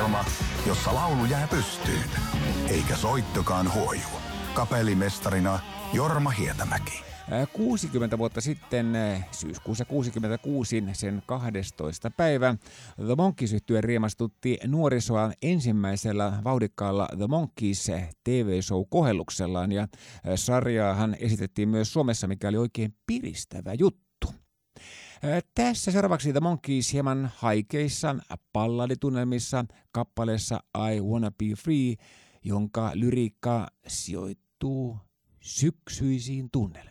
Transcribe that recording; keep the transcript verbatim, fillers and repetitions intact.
ohjelma, jossa laulu jää pystyyn, eikä soittokaan huoju. Kapellimestarina Jorma Hietamäki. kuusikymmentä vuotta sitten, syyskuussa kuusikymmentäkuusi, sen kahdestoista päivä, The Monkees-yhtye riemastutti nuorisoa ensimmäisellä vauhdikkaalla The Monkees T V-show-kohelluksellaan, ja sarjaahan esitettiin myös Suomessa, mikä oli oikein piristävä juttu. Tässä seuraavaksi The Monkees hieman haikeissa balladitunnelmissa kappaleessa I Wanna Be Free, jonka lyriikka sijoittuu syksyisiin tunnelmiin.